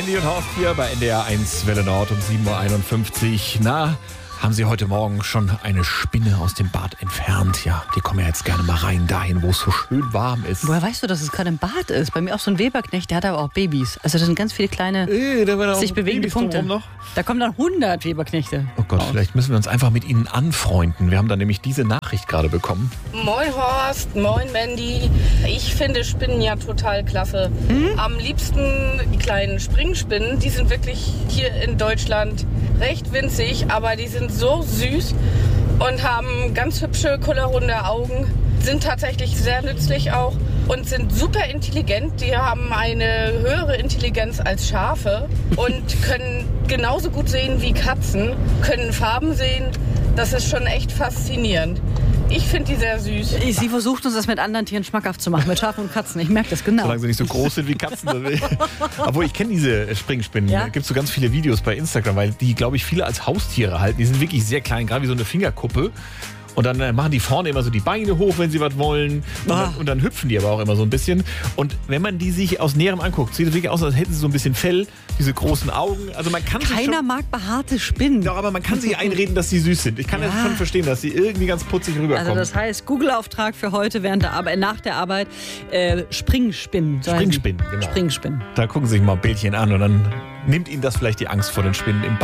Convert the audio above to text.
Mandy und Horst hier bei NDR 1 Welle Nord um 7.51 Uhr. Na, haben Sie heute Morgen schon eine Spinne aus dem Bad entfernt? Ja, die kommen ja jetzt gerne mal rein, dahin, wo es so schön warm ist. Woher weißt du, dass es gerade im Bad ist? Bei mir auch so ein Weberknecht, der hat aber auch Babys. Also das sind ganz viele kleine, sich bewegende Punkte. Noch. Da kommen dann 100 Weberknechte. Oh Gott, vielleicht müssen wir uns einfach mit ihnen anfreunden. Wir haben da nämlich diese Nachricht gerade bekommen. Moin Horst, moin Mandy. Ich finde Spinnen ja total klasse. Am liebsten die kleinen Springspinnen. Die sind wirklich hier in Deutschland recht winzig, aber die sind so süß und haben ganz hübsche, kullerrunde Augen. Sind tatsächlich sehr nützlich auch und sind super intelligent. Die haben eine höhere Intelligenz als Schafe und können genauso gut sehen wie Katzen, können Farben sehen. Das ist schon echt faszinierend. Ich finde die sehr süß. Sie versucht uns das mit anderen Tieren schmackhaft zu machen, mit Schafen und Katzen. Ich merke das genau. Solange sie nicht so groß sind wie Katzen. Obwohl, ich kenne diese Springspinnen. Ja? Da gibt es so ganz viele Videos bei Instagram, weil die, glaube ich, viele als Haustiere halten. Die sind wirklich sehr klein, gerade wie so eine Fingerkuppe. Und dann machen die vorne immer so die Beine hoch, wenn sie was wollen. Und dann hüpfen die aber auch immer so ein bisschen. Und wenn man die sich aus Näherem anguckt, sieht es wirklich aus, als hätten sie so ein bisschen Fell, diese großen Augen. Also man kann Keiner mag behaarte Spinnen. Ja, aber man kann sich einreden, dass sie süß sind. Ich kann das schon verstehen, dass sie irgendwie ganz putzig rüberkommen. Also das heißt, Google-Auftrag für heute während der Arbeit, nach der Arbeit, Springspinnen. Springspinnen, genau. Springspinnen. Da gucken Sie sich mal ein Bildchen an und dann nimmt Ihnen das vielleicht die Angst vor den Spinnen im Bad.